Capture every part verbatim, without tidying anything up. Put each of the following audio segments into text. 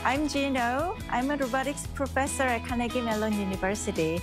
I'm Gino. I'm a robotics professor at Carnegie Mellon University.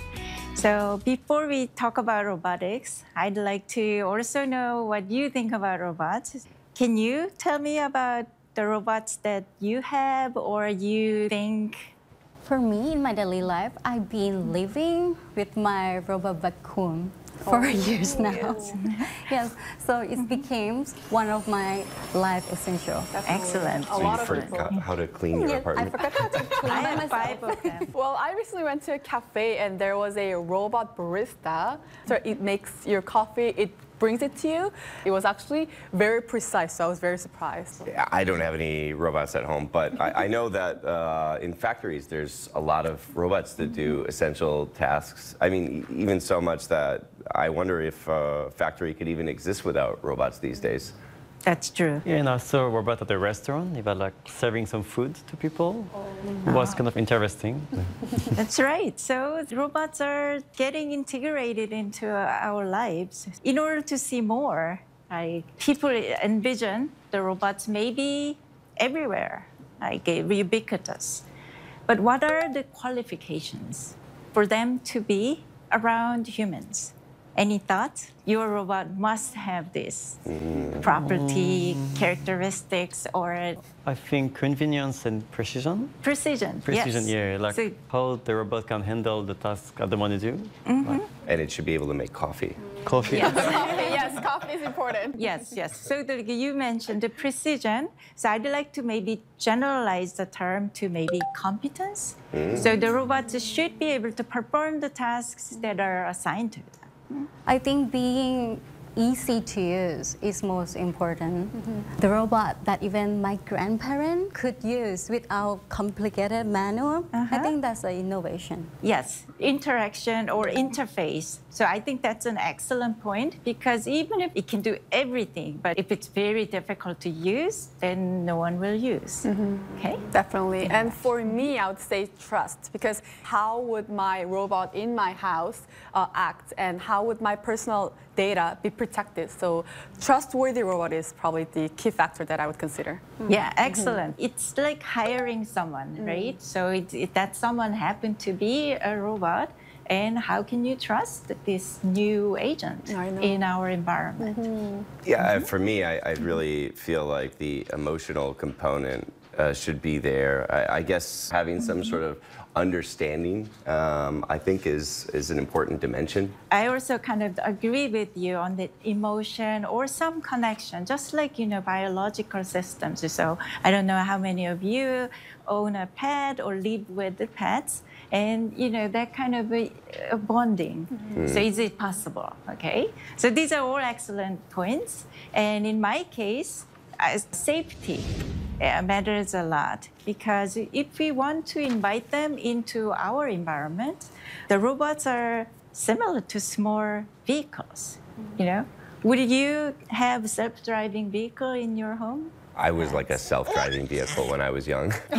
So before we talk about robotics, I'd like to also know what you think about robots. Can you tell me about the robots that you have or you think? For me, in my daily life, I've been living with my robot vacuum for oh, years now. Yes. Yes, so it became one of my life essentials. Excellent. So you forgot how to clean your yes, apartment? I forgot how to clean I by have myself. five of them. Well, I recently went to a cafe and there was a robot barista. So it makes your coffee, it brings it to you. It was actually very precise, so I was very surprised. Yeah, I don't have any robots at home, but I, I know that uh, in factories there's a lot of robots that do essential tasks. I mean, even so much that I wonder if a factory could even exist without robots these days. That's true. Yeah, and I saw a robot at a restaurant, about like serving some food to people. It was kind of interesting. That's right. So robots are getting integrated into our lives. In order to see more, like people envision the robots maybe everywhere, like ubiquitous. But what are the qualifications for them to be around humans? Any thoughts? Your robot must have this mm. property, mm. characteristics, or... I think convenience and precision. Precision, Precision, yes. yeah. Like so, how the robot can handle the task I don't want to do. Mm-hmm. Like, and it should be able to make coffee. Coffee. Yes, coffee, yes, coffee is important. Yes, yes. So the, you mentioned the precision. So I'd like to maybe generalize the term to maybe competence. Mm. So the robots should be able to perform the tasks that are assigned to them. I think being easy to use is most important. Mm-hmm. The robot that even my grandparent could use without complicated manual, uh-huh. I think that's an innovation. Yes, interaction or interface. So I think that's an excellent point because even if it can do everything, but if it's very difficult to use, then no one will use. Mm-hmm. Okay? Definitely. Yeah. And for me, I would say trust because how would my robot in my house uh, act and how would my personal data be protected? So trustworthy robot is probably the key factor that I would consider. Yeah, excellent. Mm-hmm. It's like hiring someone, mm-hmm. right? So it, it, that someone happened to be a robot, and how can you trust this new agent in our environment? Mm-hmm. Yeah, mm-hmm. for me, I, I really feel like the emotional component uh, should be there. I, I guess having some mm-hmm. sort of understanding, um, I think, is, is an important dimension. I also kind of agree with you on the emotion or some connection, just like, you know, biological systems. So I don't know how many of you own a pet or live with the pets, and, you know, that kind of a, a bonding. Mm-hmm. So is it possible, okay? So these are all excellent points. And in my case, uh, safety uh, matters a lot because if we want to invite them into our environment, the robots are similar to small vehicles, mm-hmm. you know? Would you have self-driving vehicle in your home? I was like a self-driving vehicle when I was young. Then,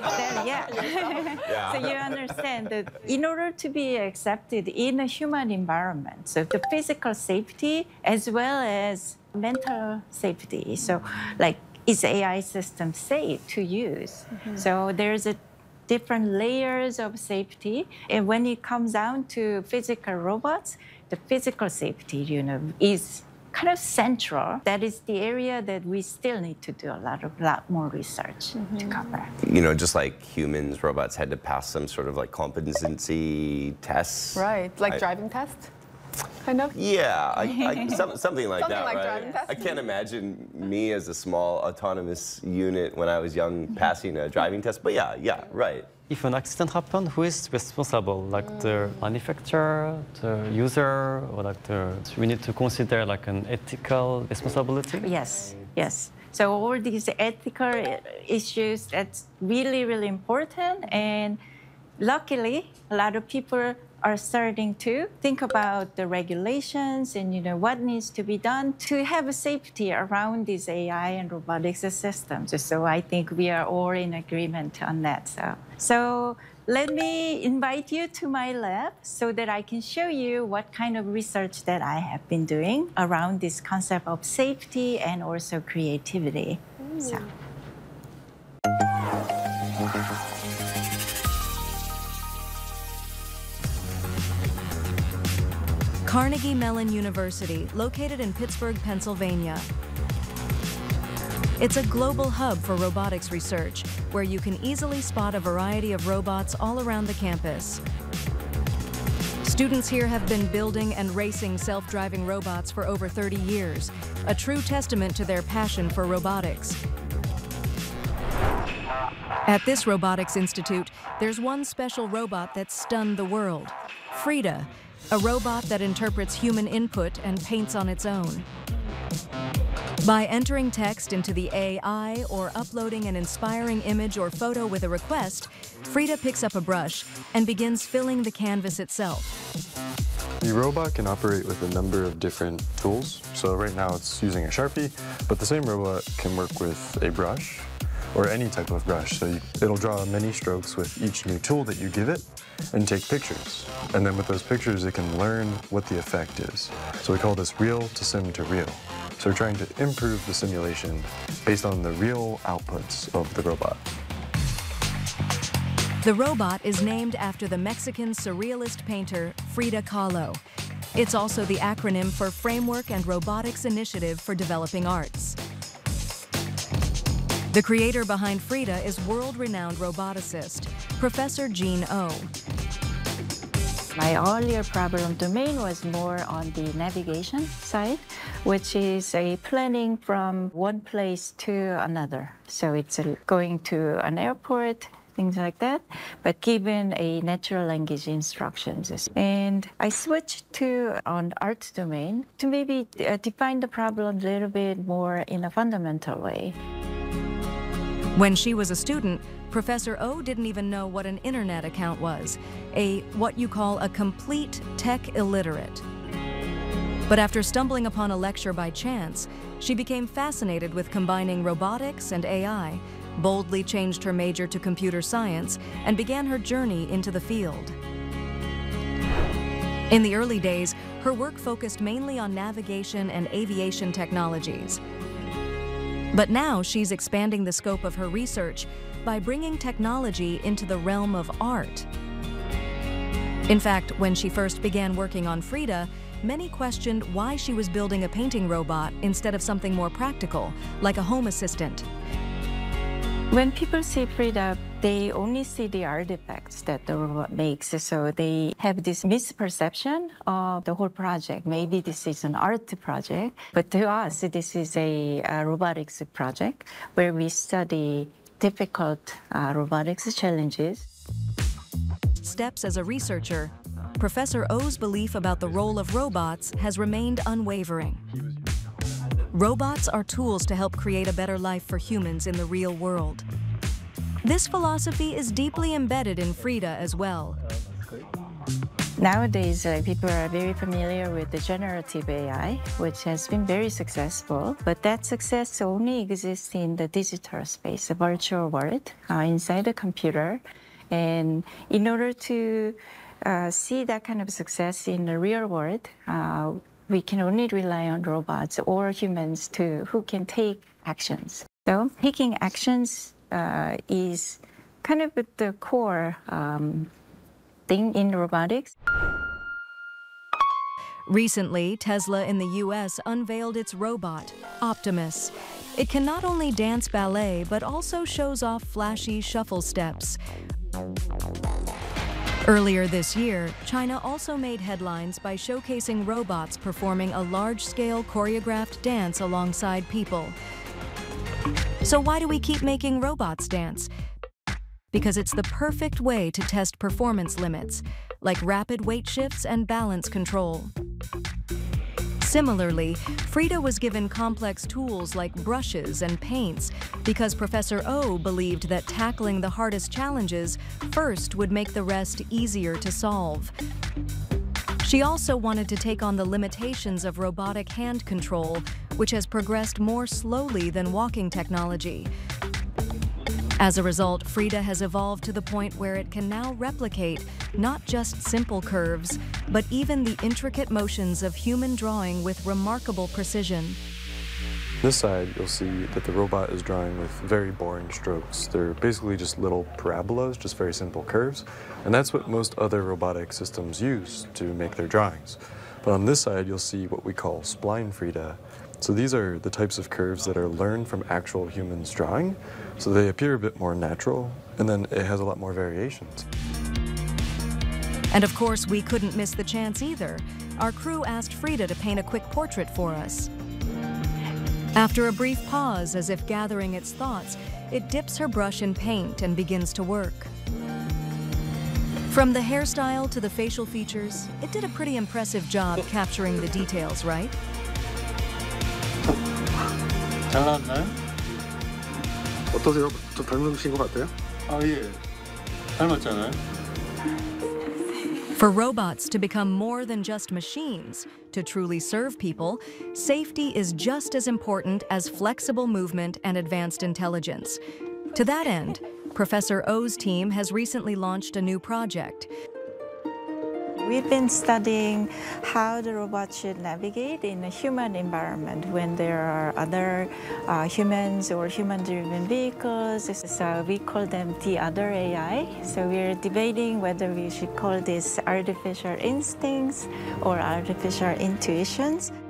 yeah. yeah. So you understand that in order to be accepted in a human environment, so the physical safety as well as mental safety. So like, is A I system safe to use? Mm-hmm. So there's a different layers of safety. And when it comes down to physical robots, the physical safety, you know, is kind of central. That is the area that we still need to do a lot of lot more research mm-hmm. to cover. You know, just like humans, robots had to pass some sort of like competency tests. Right, like I, driving test, kind of. Yeah, I, I, some, something like something that. Like right? driving test. I can't imagine me as a small autonomous unit when I was young passing a driving test. But yeah, yeah, right. If an accident happened, who is responsible? Like mm. the manufacturer, the user, or like the... So we need to consider like an ethical responsibility? Yes, yes. So all these ethical issues, that's really, really important. And luckily, a lot of people are starting to think about the regulations and, you know, what needs to be done to have a safety around these A I and robotics systems. So I think we are all in agreement on that. So, so let me invite you to my lab so that I can show you what kind of research that I have been doing around this concept of safety and also creativity. Mm. So. Carnegie Mellon University, located in Pittsburgh, Pennsylvania. It's a global hub for robotics research, where you can easily spot a variety of robots all around the campus. Students here have been building and racing self-driving robots for over thirty years, a true testament to their passion for robotics. At this Robotics Institute, there's one special robot that stunned the world, Frida, a robot that interprets human input and paints on its own. By entering text into the A I or uploading an inspiring image or photo with a request, Frida picks up a brush and begins filling the canvas itself. The robot can operate with a number of different tools. So right now it's using a Sharpie, but the same robot can work with a brush or any type of brush. So you, it'll draw many strokes with each new tool that you give it and take pictures. And then with those pictures, it can learn what the effect is. So we call this real to sim to real. So we're trying to improve the simulation based on the real outputs of the robot. The robot is named after the Mexican surrealist painter Frida Kahlo. It's also the acronym for Framework and Robotics Initiative for Developing Arts. The creator behind Frida is world-renowned roboticist, Professor Jean Oh. My earlier problem domain was more on the navigation side, which is a planning from one place to another. So it's a, going to an airport, things like that, but given a natural language instructions. And I switched to an art domain to maybe uh, define the problem a little bit more in a fundamental way. When she was a student, Professor Oh didn't even know what an internet account was, a what you call a complete tech illiterate. But after stumbling upon a lecture by chance, she became fascinated with combining robotics and A I, boldly changed her major to computer science, and began her journey into the field. In the early days, her work focused mainly on navigation and aviation technologies. But now she's expanding the scope of her research by bringing technology into the realm of art. In fact, when she first began working on Frida, many questioned why she was building a painting robot instead of something more practical, like a home assistant. When people see Frida, they only see the artifacts that the robot makes, so they have this misperception of the whole project. Maybe this is an art project, but to us, this is a, a robotics project where we study difficult uh, robotics challenges. Steps as a researcher, Professor Oh's belief about the role of robots has remained unwavering. Robots are tools to help create a better life for humans in the real world. This philosophy is deeply embedded in Frida as well. Nowadays, uh, people are very familiar with the generative A I, which has been very successful, but that success only exists in the digital space, a virtual world, uh, inside the computer. And in order to uh, see that kind of success in the real world, uh, we can only rely on robots or humans to, who can take actions. So taking actions uh, is kind of at the core um, thing in robotics. Recently, Tesla in the U S unveiled its robot, Optimus. It can not only dance ballet, but also shows off flashy shuffle steps. Earlier this year, China also made headlines by showcasing robots performing a large-scale choreographed dance alongside people. So why do we keep making robots dance? Because it's the perfect way to test performance limits, like rapid weight shifts and balance control. Similarly, Frida was given complex tools like brushes and paints because Professor Oh believed that tackling the hardest challenges first would make the rest easier to solve. She also wanted to take on the limitations of robotic hand control, which has progressed more slowly than walking technology. As a result, Frida has evolved to the point where it can now replicate not just simple curves, but even the intricate motions of human drawing with remarkable precision. This side, you'll see that the robot is drawing with very boring strokes. They're basically just little parabolas, just very simple curves, and that's what most other robotic systems use to make their drawings. But on this side, you'll see what we call spline-free data. So these are the types of curves that are learned from actual humans drawing, so they appear a bit more natural, and then it has a lot more variations. And of course, we couldn't miss the chance either. Our crew asked Frida to paint a quick portrait for us. After a brief pause, as if gathering its thoughts, it dips her brush in paint and begins to work. From the hairstyle to the facial features, it did a pretty impressive job capturing the details, right? 잘 나왔나요? 어떠세요? 좀 닮으신 것 같아요? 아, 예. 닮았잖아요. For robots to become more than just machines, to truly serve people, safety is just as important as flexible movement and advanced intelligence. To that end, Professor Oh's team has recently launched a new project. We've been studying how the robot should navigate in a human environment when there are other uh, humans or human-driven vehicles. So we call them the other A I. So we're debating whether we should call this artificial instincts or artificial intuitions.